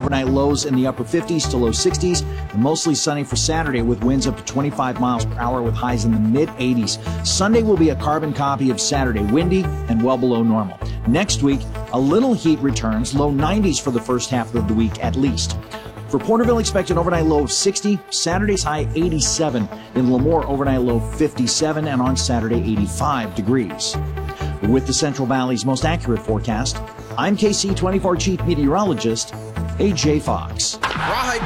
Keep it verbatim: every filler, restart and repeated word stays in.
Overnight lows in the upper fifties to low sixties, and mostly sunny for Saturday with winds up to twenty-five miles per hour with highs in the mid eighties. Sunday will be a carbon copy of Saturday, windy and well below normal. Next week, a little heat returns, low nineties for the first half of the week at least. For Porterville, expect an overnight low of sixty, Saturday's high eighty-seven. In Lemoore, overnight low fifty-seven, and on Saturday, eighty-five degrees. With the Central Valley's most accurate forecast, I'm K C twenty-four Chief Meteorologist A J Fox. Rawhide